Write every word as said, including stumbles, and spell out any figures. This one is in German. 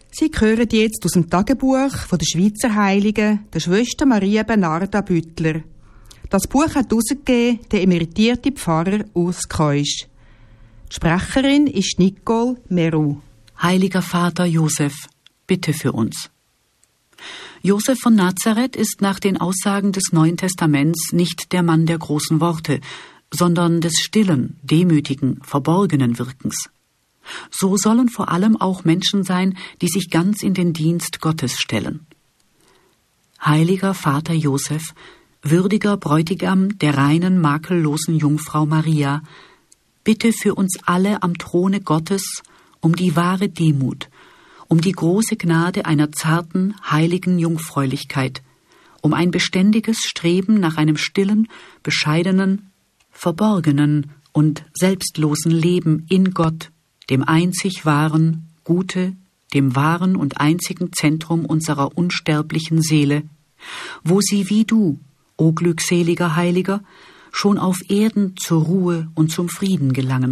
Sie hören jetzt aus dem Tagebuch von der Schweizer Heiligen, der Schwester Maria Bernarda Büttler. Das Buch hat herausgegeben der emeritierte Pfarrer Urs Keusch. Die Sprecherin ist Nicole Meru. Heiliger Vater Josef, bitte für uns. Josef von Nazareth ist nach den Aussagen des Neuen Testaments nicht der Mann der großen Worte, sondern des stillen, demütigen, verborgenen Wirkens. So sollen vor allem auch Menschen sein, die sich ganz in den Dienst Gottes stellen. Heiliger Vater Josef, würdiger Bräutigam der reinen, makellosen Jungfrau Maria, bitte für uns alle am Throne Gottes um die wahre Demut, um die große Gnade einer zarten, heiligen Jungfräulichkeit, um ein beständiges Streben nach einem stillen, bescheidenen, verborgenen und selbstlosen Leben in Gott, dem einzig wahren, Gute, dem wahren und einzigen Zentrum unserer unsterblichen Seele, wo sie wie du, o glückseliger Heiliger, schon auf Erden zur Ruhe und zum Frieden gelangen